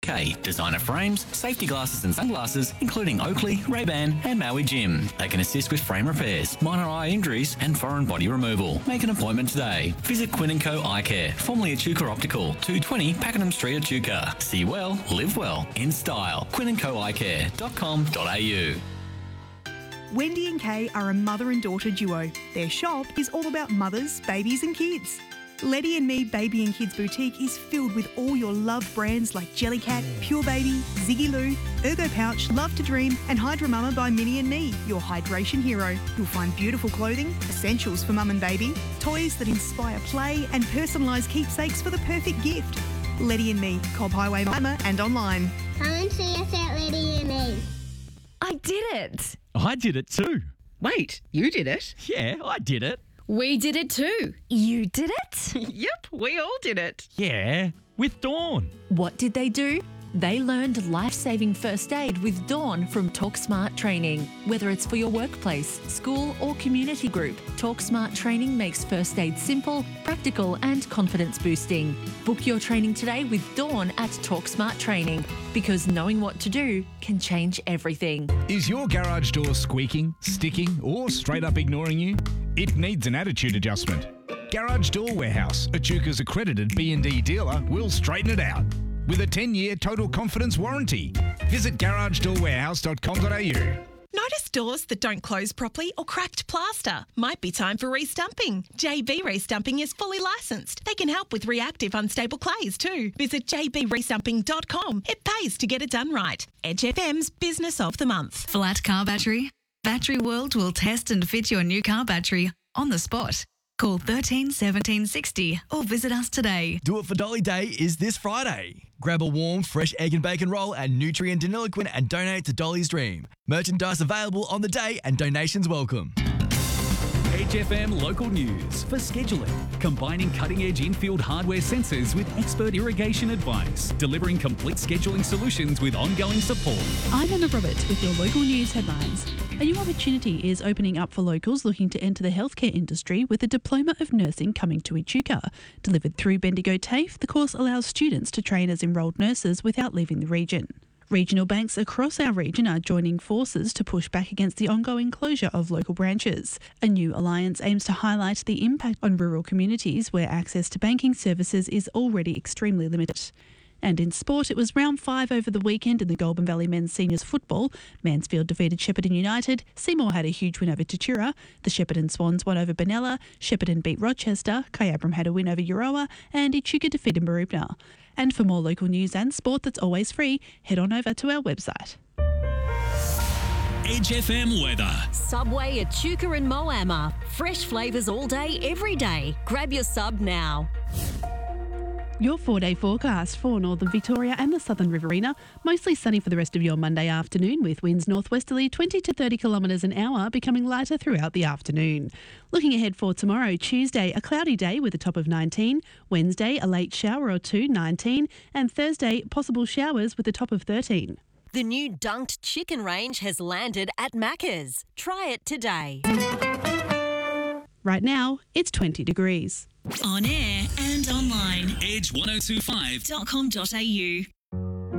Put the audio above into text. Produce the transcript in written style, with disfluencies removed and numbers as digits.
K. Designer frames, safety glasses and sunglasses, including Oakley, Ray-Ban and Maui Jim. They can assist with frame repairs, minor eye injuries and foreign body removal. Make an appointment today. Visit Quinn & Co Eye Care, formerly Echuca Optical, 220 Pakenham Street, Echuca. See well, live well, in style. quinnandcoeyecare.com.au. Wendy and Kay are a mother and daughter duo. Their shop is all about mothers, babies and kids. Letty and Me Baby and Kids Boutique is filled with all your loved brands like Jellycat, Pure Baby, Ziggy Loo, Ergo Pouch, Love to Dream and Hydra Mama by Minnie and Me, your hydration hero. You'll find beautiful clothing, essentials for mum and baby, toys that inspire play and personalised keepsakes for the perfect gift. Letty and Me, Cobb Highway Mama and online. Come and see us at Letty and Me. I did it. I did it too. Wait, you did it? Yeah, I did it. We did it too. You did it? Yep, we all did it. Yeah, with Dawn. What did they do? They learned life-saving first aid with Dawn from TalkSmart Training. Whether it's for your workplace, school or community group, TalkSmart Training makes first aid simple, practical and confidence-boosting. Book your training today with Dawn at TalkSmart Training, because knowing what to do can change everything. Is your garage door squeaking, sticking or straight up ignoring you? It needs an attitude adjustment. Garage Door Warehouse, Echuca's accredited B&D dealer, will straighten it out with a 10-year total confidence warranty. Visit garagedoorwarehouse.com.au. Notice doors that don't close properly or cracked plaster? Might be time for restumping. JB Restumping is fully licensed. They can help with reactive unstable clays too. Visit jbrestumping.com. It pays to get it done right. Edge FM's Business of the Month. Flat car battery? Battery World will test and fit your new car battery on the spot. Call 13 17 60 or visit us today. Do It for Dolly Day is this Friday. Grab a warm, fresh egg and bacon roll and Nutrient Deniliquin and donate to Dolly's Dream. Merchandise available on the day and donations welcome. Edge FM local news for scheduling. Combining cutting-edge infield hardware sensors with expert irrigation advice. Delivering complete scheduling solutions with ongoing support. I'm Emma Roberts with your local news headlines. A new opportunity is opening up for locals looking to enter the healthcare industry with a Diploma of Nursing coming to Echuca. Delivered through Bendigo TAFE, the course allows students to train as enrolled nurses without leaving the region. Regional banks across our region are joining forces to push back against the ongoing closure of local branches. A new alliance aims to highlight the impact on rural communities where access to banking services is already extremely limited. And in sport, it was round 5 over the weekend in the Goulburn Valley men's seniors football. Mansfield defeated Shepparton United, Seymour had a huge win over Tatura, the Shepparton Swans won over Benalla, Shepparton beat Rochester, Kyabram had a win over Euroa, and Echuca defeated Mooroopna. And for more local news and sport that's always free, head on over to our website. Edge FM weather. Subway, Echuca and Moama. Fresh flavours all day, every day. Grab your sub now. Your 4-day forecast for northern Victoria and the southern Riverina. Mostly sunny for the rest of your Monday afternoon, with winds northwesterly 20 to 30 kilometres an hour, becoming lighter throughout the afternoon. Looking ahead for tomorrow, Tuesday, a cloudy day with a top of 19. Wednesday, a late shower or two, 19. And Thursday, possible showers with a top of 13. The new dunked chicken range has landed at Macca's. Try it today. Right now, it's 20 degrees. On air and online. Edge1025.com.au.